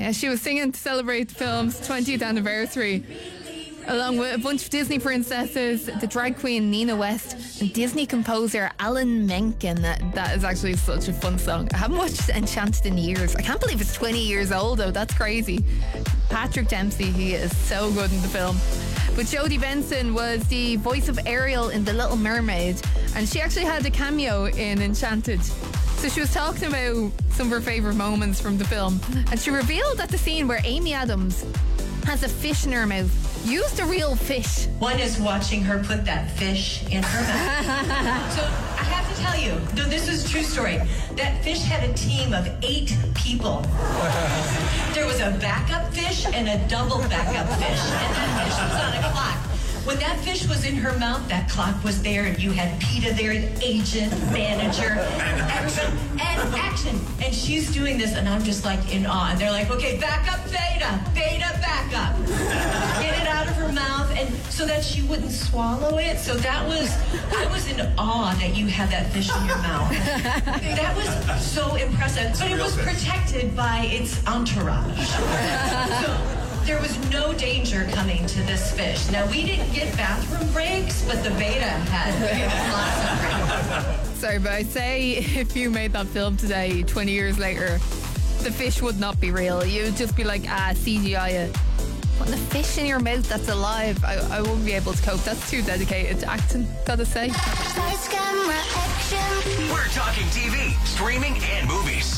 Yeah, she was singing to celebrate the film's 20th anniversary, along with a bunch of Disney princesses, the drag queen Nina West, and Disney composer Alan Menken. That is actually such a fun song. I haven't watched Enchanted in years. I can't believe it's 20 years old though. That's crazy. Patrick Dempsey, he is so good in the film. But Jodie Benson was the voice of Ariel in The Little Mermaid, and she actually had a cameo in Enchanted. So she was talking about some of her favourite moments from the film, and she revealed that the scene where Amy Adams has a fish in her mouth, used a real fish. One is watching her put that fish in her mouth. So I have to tell you, no, this is a true story. That fish had a team of 8 people. There was a backup fish and a double backup fish, and that fish was on a clock. When that fish was in her mouth, that clock was there, and you had PETA there, the agent, manager, everybody, and action. And she's doing this, and I'm just like in awe. And they're like, okay, back up, Theta, back up. Get it out of her mouth, and so that she wouldn't swallow it. So I was in awe that you had that fish in your mouth. That was so impressive. But it was protected by its entourage. So, there was no danger coming to this fish. Now, we didn't get bathroom breaks, but the beta had lots of breaks. Sorry, but I'd say if you made that film today, 20 years later, the fish would not be real. You'd just be like, CGI it. Putting a fish in your mouth that's alive, I wouldn't be able to cope. That's too dedicated to acting, gotta say. We're talking TV, streaming, and movies.